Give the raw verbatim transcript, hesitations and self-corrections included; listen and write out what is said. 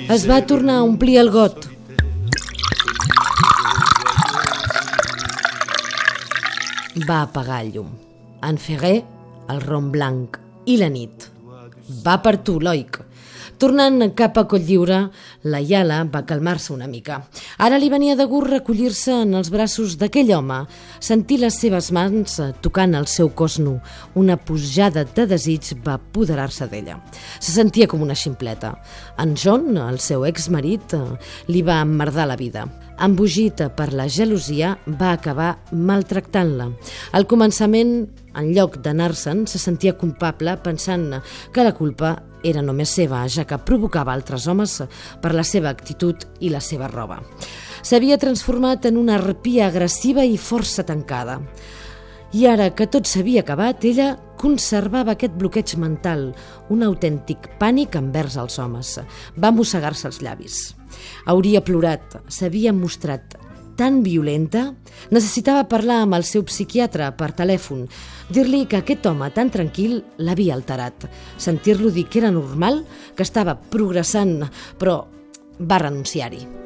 Es va tornar a omplir el got. Va apagar el llum. En Ferrer, el rom blanc i la nit. Va per tu, Loic. Tornant cap a Cotlliure, la Iala va calmar-se una mica. Ara li venia de gust recollir-se en els braços d'aquell home, sentir les seves mans tocant el seu cos nu. Una pujada de desig va apoderar-se d'ella. Se sentia com una ximpleta. En John, el seu exmarit, li va emmerdar la vida. Embogit per la gelosia, va acabar maltractant-la. Al començament, en lloc d'anar-se'n, se sentia culpable pensant que la culpa era només seva, ja que provocava altres homes per la seva actitud i la seva roba. S'havia transformat en una harpia agressiva i força tancada. I ara que tot s'havia acabat, ella conservava aquest bloqueig mental, un autèntic pànic envers els homes. Va mossegar-se els llavis. Hauria plorat, s'havia mostrat tan violenta, necessitava parlar amb el seu psiquiatre per telèfon, dir-li que aquest home tan tranquil l'havia alterat, sentir-lo dir que era normal, que estava progressant, però va renunciar-hi.